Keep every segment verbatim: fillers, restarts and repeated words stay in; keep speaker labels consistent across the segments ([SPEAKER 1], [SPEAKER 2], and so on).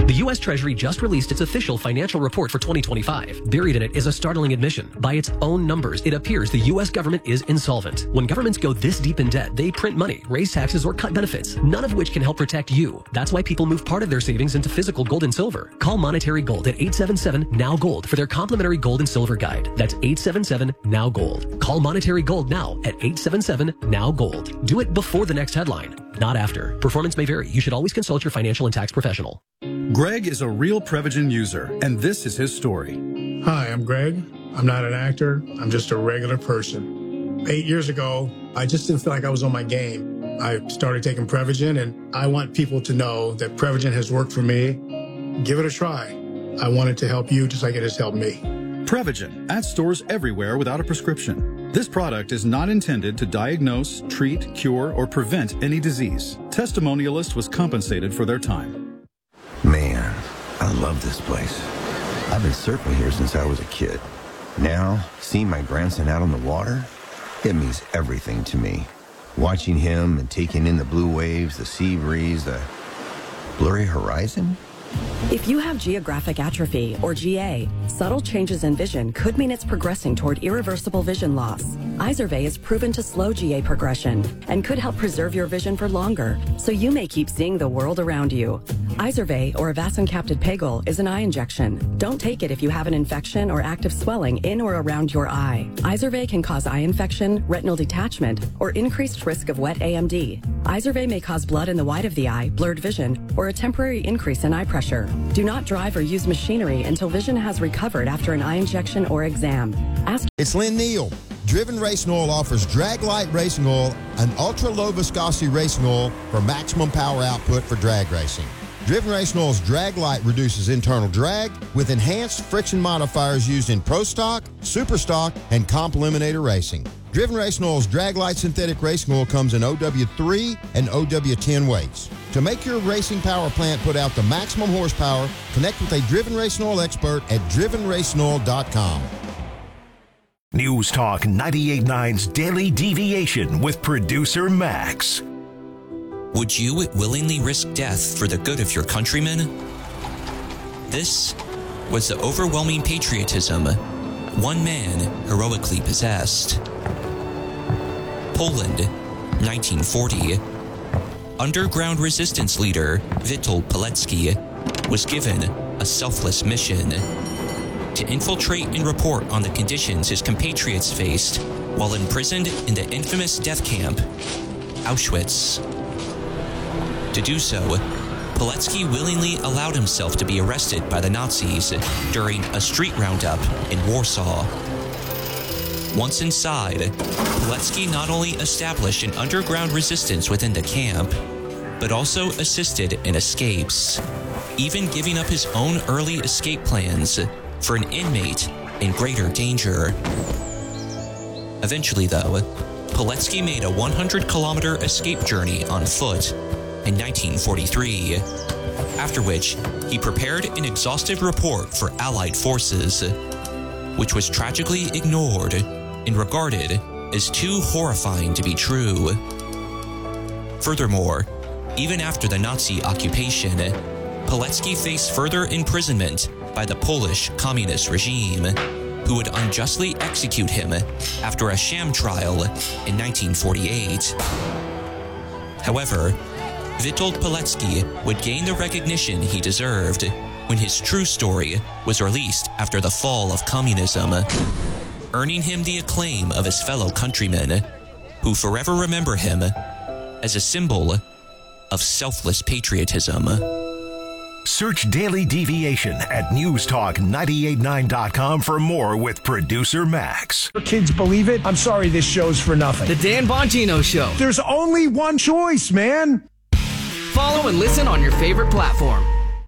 [SPEAKER 1] The U S Treasury just released its official financial report for twenty twenty-five. Buried in it is a startling admission. By its own numbers, it appears the U S government is insolvent. When governments go this deep in debt, they print money, raise taxes, or cut benefits, none of which can help protect you. That's why people move part of their savings into physical gold and silver. Call Monetary Gold at eight seven seven, N O W, GOLD for their complimentary gold and silver guide. That's eight seven seven, N O W, GOLD. Call Monetary Gold now at eight seven seven, N O W, GOLD. Do it before the next headline, not after. Performance may vary. You should always consult your financial and tax professional.
[SPEAKER 2] Greg is a real Prevagen user, and this is his story.
[SPEAKER 3] Hi, I'm Greg. I'm not an actor. I'm just a regular person. Eight years ago, I just didn't feel like I was on my game. I started taking Prevagen, and I want people to know that Prevagen has worked for me. Give it a try. I want it to help you just like it has helped me.
[SPEAKER 2] Prevagen, at stores everywhere without a prescription. This product is not intended to diagnose, treat, cure, or prevent any disease. Testimonialist was compensated for their time.
[SPEAKER 4] Man, I love this place. I've been surfing here since I was a kid. Now, seeing my grandson out on the water, it means everything to me. Watching him and taking in the blue waves, the sea breeze, the blurry horizon.
[SPEAKER 5] If you have geographic atrophy, or G A, subtle changes in vision could mean it's progressing toward irreversible vision loss. Izervay is proven to slow G A progression and could help preserve your vision for longer, so you may keep seeing the world around you. Izervay, or avacincaptad pegol, is an eye injection. Don't take it if you have an infection or active swelling in or around your eye. Izervay can cause eye infection, retinal detachment, or increased risk of wet A M D. Izervay may cause blood in the white of the eye, blurred vision, or a temporary increase in eye pressure. Do not drive or use machinery until vision has recovered after an eye injection or exam. Ask.
[SPEAKER 6] It's Lynn Neal. Driven Racing Oil offers Drag Light Racing Oil, an ultra-low viscosity racing oil for maximum power output for drag racing. Driven Racing Oil's Drag Light reduces internal drag with enhanced friction modifiers used in Pro Stock, Super Stock, and Comp Eliminator racing. Driven Racing Oil's Drag Light Synthetic Racing Oil comes in O W three and O W ten weights. To make your racing power plant put out the maximum horsepower, connect with a Driven Racing Oil expert at driven racing oil dot com.
[SPEAKER 7] News Talk ninety-eight point nine's Daily Deviation with producer Max.
[SPEAKER 8] Would you willingly risk death for the good of your countrymen? This was the overwhelming patriotism one man heroically possessed. Poland, nineteen forty. Underground resistance leader Witold Pilecki was given a selfless mission to infiltrate and report on the conditions his compatriots faced while imprisoned in the infamous death camp, Auschwitz. To do so, Pilecki willingly allowed himself to be arrested by the Nazis during a street roundup in Warsaw. Once inside, Pilecki not only established an underground resistance within the camp, but also assisted in escapes, even giving up his own early escape plans for an inmate in greater danger. Eventually, though, Pilecki made a one hundred kilometer escape journey on foot in nineteen forty-three, after which he prepared an exhaustive report for Allied forces, which was tragically ignored and regarded as too horrifying to be true. Furthermore, even after the Nazi occupation, Pilecki faced further imprisonment by the Polish communist regime, who would unjustly execute him after a sham trial in nineteen forty-eight. However, Witold Pilecki would gain the recognition he deserved when his true story was released after the fall of communism, earning him the acclaim of his fellow countrymen, who forever remember him as a symbol of selfless patriotism.
[SPEAKER 7] Search Daily Deviation at news talk nine eight nine dot com for more with producer Max.
[SPEAKER 9] Kids believe it? I'm sorry, this show's for nothing.
[SPEAKER 10] The Dan Bongino Show.
[SPEAKER 9] There's only one choice, man.
[SPEAKER 10] Follow and listen on your favorite platform.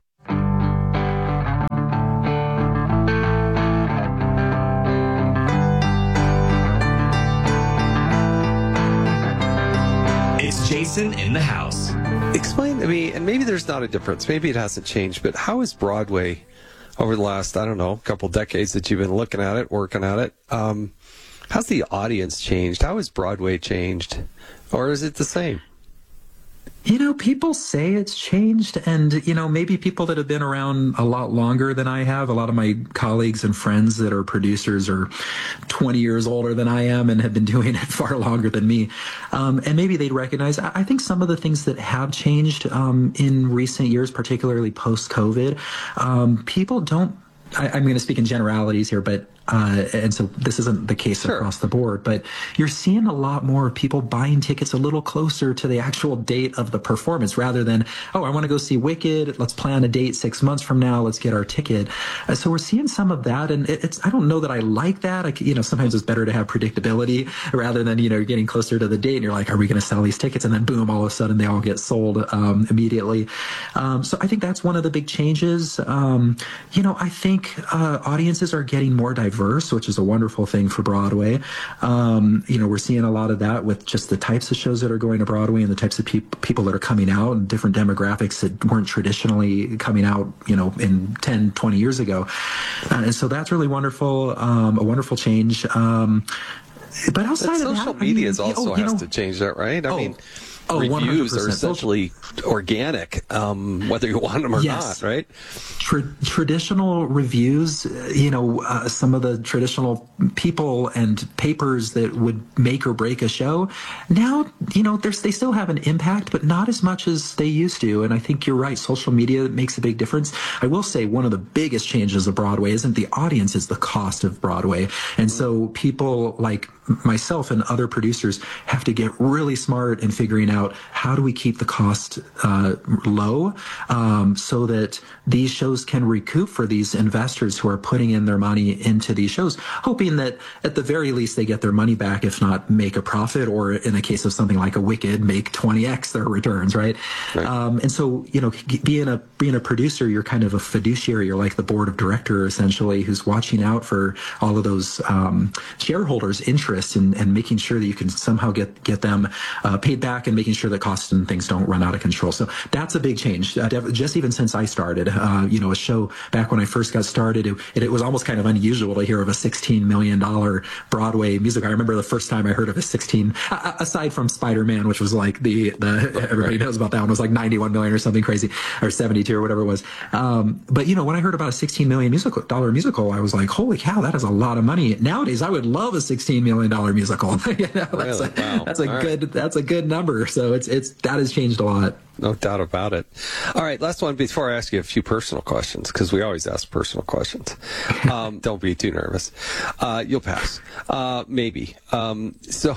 [SPEAKER 11] It's Jason in the house.
[SPEAKER 12] Explain to me, and maybe there's not a difference, maybe it hasn't changed, but how is Broadway over the last, I don't know, couple decades that you've been looking at it, working at it, um, how's the audience changed? How has Broadway changed? Or is it the same?
[SPEAKER 13] You know, people say it's changed, and, you know, maybe people that have been around a lot longer than I have, a lot of my colleagues and friends that are producers are twenty years older than I am and have been doing it far longer than me. Um, and maybe they'd recognize, I think some of the things that have changed um, in recent years, particularly post-COVID, um, people don't, I, I'm going to speak in generalities here, but Uh, and so this isn't the case sure. across the board, but you're seeing a lot more people buying tickets a little closer to the actual date of the performance rather than, oh, I want to go see Wicked. Let's plan a date six months from now. Let's get our ticket. Uh, so we're seeing some of that. And it, it's, I don't know that I like that. I, you know, sometimes it's better to have predictability rather than, you know, getting closer to the date and you're like, are we going to sell these tickets? And then boom, all of a sudden they all get sold um, immediately. Um, so I think that's one of the big changes. Um, you know, I think uh, audiences are getting more diverse. Diverse, which is a wonderful thing for Broadway. Um, you know, we're seeing a lot of that with just the types of shows that are going to Broadway and the types of pe- people that are coming out and different demographics that weren't traditionally coming out, you know, in ten, twenty years ago. Uh, and so that's really wonderful, um, a wonderful change. Um, but outside
[SPEAKER 12] but
[SPEAKER 13] of
[SPEAKER 12] social
[SPEAKER 13] that,
[SPEAKER 12] media
[SPEAKER 13] I mean,
[SPEAKER 12] also
[SPEAKER 13] oh,
[SPEAKER 12] has
[SPEAKER 13] know,
[SPEAKER 12] to change that, right? I
[SPEAKER 13] oh,
[SPEAKER 12] mean,
[SPEAKER 13] oh,
[SPEAKER 12] reviews are
[SPEAKER 13] one hundred percent.
[SPEAKER 12] essentially organic, um, whether you want them or
[SPEAKER 13] yes.
[SPEAKER 12] not, right?
[SPEAKER 13] Tra- traditional reviews, you know, uh, some of the traditional people and papers that would make or break a show, now, you know, there's, they still have an impact, but not as much as they used to. And I think you're right. Social media makes a big difference. I will say one of the biggest changes of Broadway isn't the audience, it's the cost of Broadway. And so people like myself and other producers have to get really smart in figuring out how do we keep the cost uh, low um, so that these shows can recoup for these investors who are putting in their money into these shows, hoping that at the very least they get their money back, if not make a profit, or in the case of something like a Wicked, make twenty x their returns, right? right. Um, and so, you know, being a being a producer, you're kind of a fiduciary. You're like the board of director, essentially, who's watching out for all of those um, shareholders' interests and, and making sure that you can somehow get get them uh, paid back and making sure that costs and things don't run out of control. So that's a big change. Uh, just even since I started, uh, you know, a show back when I first got started, it, it, it was almost kind of unusual to hear of a sixteen million dollars Broadway musical. I remember the first time I heard of a sixteen, uh, aside from Spider-Man, which was like the, the everybody knows about that one, was like ninety-one million or something crazy, or seventy-two or whatever it was. Um, but, you know, when I heard about a sixteen million musical dollar musical, I was like, holy cow, that is a lot of money. Nowadays, I would love a sixteen million dollars musical. you know, that's
[SPEAKER 12] really?
[SPEAKER 13] a,
[SPEAKER 12] wow.
[SPEAKER 13] that's a
[SPEAKER 12] All
[SPEAKER 13] good,
[SPEAKER 12] right.
[SPEAKER 13] that's a good number. So it's, it's, that has changed a lot.
[SPEAKER 12] No doubt about it. All right, last one before I ask you a few personal questions, because we always ask personal questions. Um, don't be too nervous. Uh, you'll pass. Uh, maybe. Um, so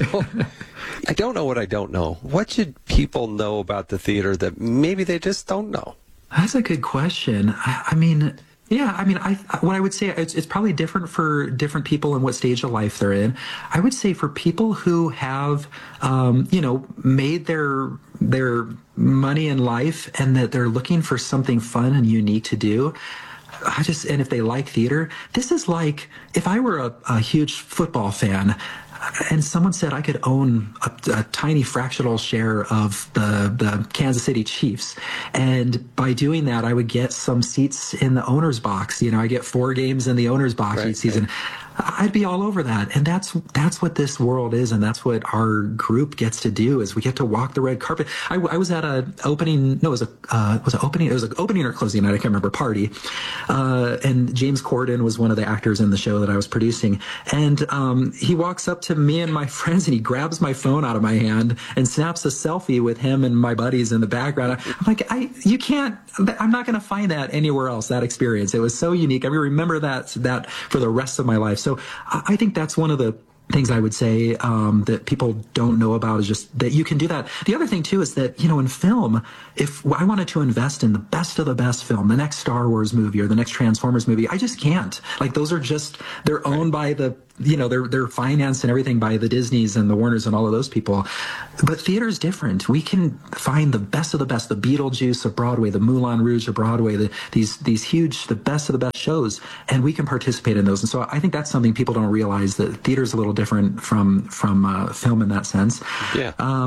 [SPEAKER 12] I don't know what I don't know. What should people know about the theater that maybe they just don't know?
[SPEAKER 13] That's a good question. I, I mean... Yeah, I mean, I what I would say, it's, it's probably different for different people and what stage of life they're in. I would say for people who have, um, you know, made their their money in life and that they're looking for something fun and unique to do, I just, and if they like theater, this is like if I were a, a huge football fan and someone said I could own a, a tiny fractional share of the, the Kansas City Chiefs. And by doing that, I would get some seats in the owner's box. You know, I get four games in the owner's box right, each season. Right. I'd be all over that. And that's that's what this world is, and that's what our group gets to do, is we get to walk the red carpet. I, I was at a opening, no, it was a uh, was an opening, it was an opening or closing night, I can't remember, party. Uh, and James Corden was one of the actors in the show that I was producing. And um, he walks up to me and my friends, and he grabs my phone out of my hand and snaps a selfie with him and my buddies in the background. I'm like, I, you can't, I'm not going to find that anywhere else, that experience. It was so unique. I remember that, that for the rest of my life. So I think that's one of the things I would say um, that people don't know about, is just that you can do that. The other thing, too, is that, you know, in film, if I wanted to invest in the best of the best film, the next Star Wars movie or the next Transformers movie, I just can't. Like, those are just, they're owned by the, you know, they're, they're financed and everything by the Disneys and the Warners and all of those people. But theater is different. We can find the best of the best, the Beetlejuice of Broadway, the Moulin Rouge of Broadway, the, these, these huge, the best of the best shows, and we can participate in those. And so I think that's something people don't realize, that theater is a little different from, from uh, film in that sense.
[SPEAKER 12] Yeah.
[SPEAKER 13] Um,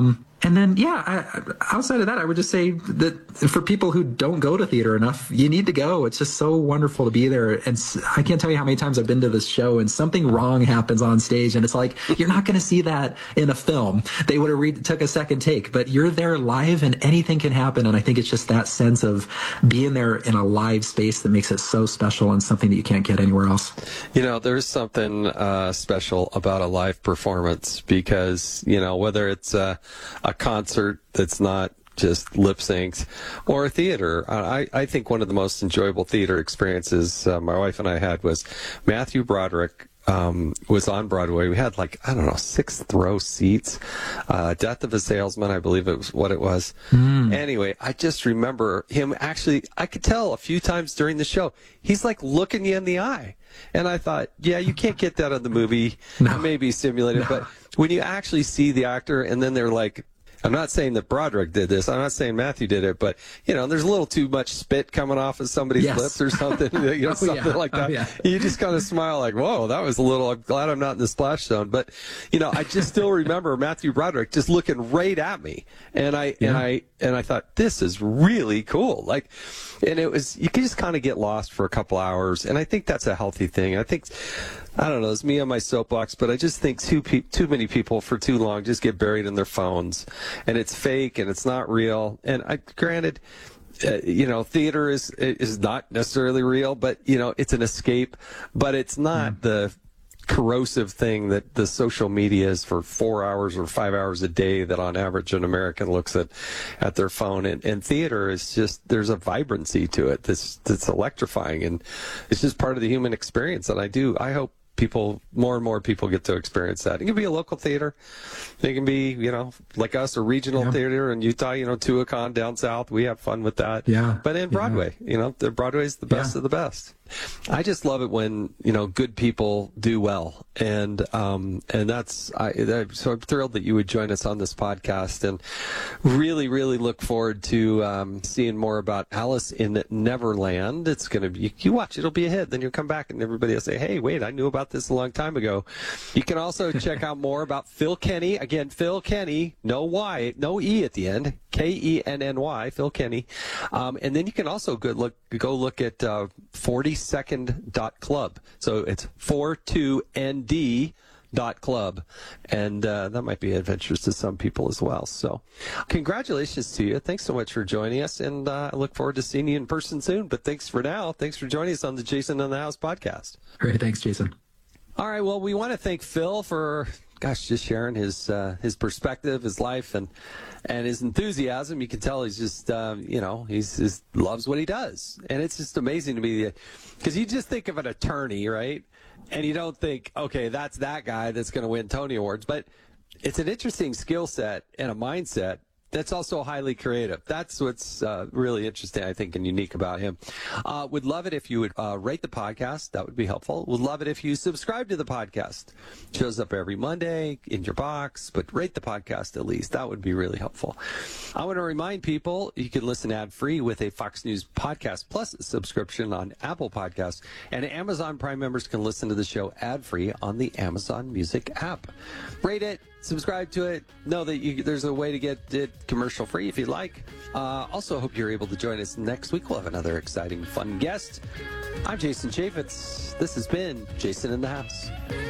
[SPEAKER 13] And then, yeah, I, outside of that, I would just say that for people who don't go to theater enough, you need to go. It's just so wonderful to be there. And I can't tell you how many times I've been to this show and something wrong happens on stage. And it's like, you're not going to see that in a film. They would have re- took a second take, but you're there live and anything can happen. And I think it's just that sense of being there in a live space that makes it so special and something that you can't get anywhere else.
[SPEAKER 12] You know, there's something uh, special about a live performance because, you know, whether it's uh, a concert that's not just lip synced or a theater. I, I think one of the most enjoyable theater experiences uh, my wife and I had was Matthew Broderick um, was on Broadway. We had like, I don't know, sixth row seats. Uh, Death of a Salesman, I believe it was what it was. Mm. Anyway, I just remember him actually, I could tell a few times during the show, he's like looking you in the eye. And I thought, yeah, you can't get that on the movie. No. It may be simulated, no. But when you actually see the actor and then they're like, I'm not saying that Broderick did this. I'm not saying Matthew did it, but you know, there's a little too much spit coming off of somebody's yes. lips or something, you know, oh, something yeah. like that. Oh, yeah. You just kind of smile like, "Whoa, that was a little." I'm glad I'm not in the splash zone. But you know, I just still remember Matthew Broderick just looking right at me, and I yeah. and I and I thought, this is really cool. Like, and it was you could just kind of get lost for a couple hours, and I think that's a healthy thing. I think. I don't know, it's me on my soapbox, but I just think too pe- too many people for too long just get buried in their phones, and it's fake and it's not real. And I, granted, uh, you know, theater is is not necessarily real, but you know, it's an escape. But it's not mm. the corrosive thing that the social media is for four hours or five hours a day that on average an American looks at at their phone. And, and theater is just, there's a vibrancy to it that's that's electrifying, and it's just part of the human experience. And I do, I hope people, more and more people get to experience that. It can be a local theater. It can be, you know, like us, a regional yeah. theater in Utah, you know, Tuacahn down south. We have fun with that. Yeah. But in Broadway, yeah. you know, the Broadway's the best yeah. of the best. I just love it when, you know, good people do well. And, um, and that's, I, that, so I'm thrilled that you would join us on this podcast, and really, really look forward to, um, seeing more about Alice in Neverland. It's going to be, you watch, it'll be a hit. Then you'll come back and everybody will say, hey, wait, I knew about this a long time ago. You can also check out more about Phil Kenny. Again, Phil Kenny, no Y, no E at the end. K E N N Y, Phil Kenny. Um, and then you can also go look, go look at uh, forty second dot club. So it's forty-two N D dot club. And uh, that might be adventures to some people as well. So congratulations to you. Thanks so much for joining us. And uh, I look forward to seeing you in person soon. But thanks for now. Thanks for joining us on the Jason in the House podcast.
[SPEAKER 13] Great. Thanks, Jason.
[SPEAKER 12] All right. Well, we want to thank Phil for, gosh, just sharing his uh, his perspective, his life, and and his enthusiasm. You can tell he's just, uh, you know, he's just loves what he does. And it's just amazing to me because you just think of an attorney, right? And you don't think, okay, that's that guy that's going to win Tony Awards. But it's an interesting skill set and a mindset that's also highly creative. That's what's uh, really interesting, I think, and unique about him. Uh, would love it if you would uh, rate the podcast. That would be helpful. Would love it if you subscribe to the podcast. It shows up every Monday in your box, but rate the podcast at least. That would be really helpful. I want to remind people you can listen ad-free with a Fox News Podcast Plus subscription on Apple Podcasts, and Amazon Prime members can listen to the show ad-free on the Amazon Music app. Rate it. Subscribe to it. Know that you, there's a way to get it commercial free if you'd like. Uh, also, hope you're able to join us next week. We'll have another exciting, fun guest. I'm Jason Chaffetz. This has been Jason in the House.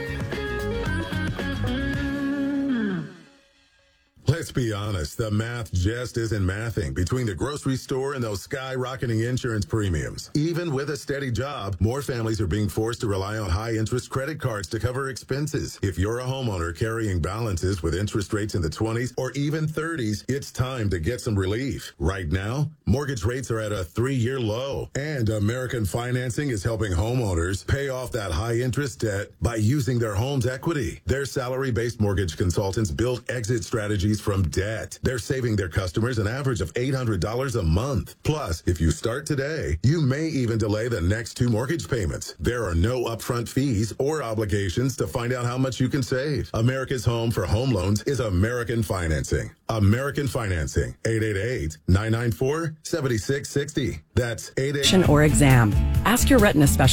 [SPEAKER 14] Let's be honest, the math just isn't mathing between the grocery store and those skyrocketing insurance premiums. Even with a steady job, more families are being forced to rely on high-interest credit cards to cover expenses. If you're a homeowner carrying balances with interest rates in the twenties or even thirties, it's time to get some relief. Right now, mortgage rates are at a three-year low, and American Financing is helping homeowners pay off that high-interest debt by using their home's equity. Their salary-based mortgage consultants build exit strategies from debt. They're saving their customers an average of eight hundred dollars a month. Plus, if you start today, you may even delay the next two mortgage payments. There are no upfront fees or obligations to find out how much you can save. America's home for home loans is American Financing. American Financing, eight eight eight, nine nine four, seven six six zero. That's eight eight eight.
[SPEAKER 5] Or exam. Ask your retina specialist